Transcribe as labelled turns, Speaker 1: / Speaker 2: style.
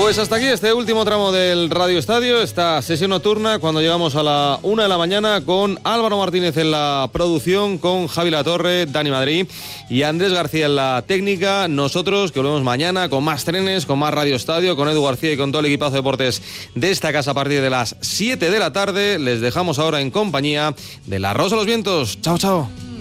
Speaker 1: Pues hasta aquí este último tramo del Radio Estadio, esta sesión nocturna, cuando llegamos a la 1 de la mañana con Álvaro Martínez en la producción, con Javi Latorre, Dani Madrid y Andrés García en la técnica. Nosotros que volvemos mañana con más trenes, con más Radio Estadio, con Edu García y con todo el equipazo de deportes de esta casa a partir de las 7 de la tarde. Les dejamos ahora en compañía de La Rosa de los Vientos. Chao, chao.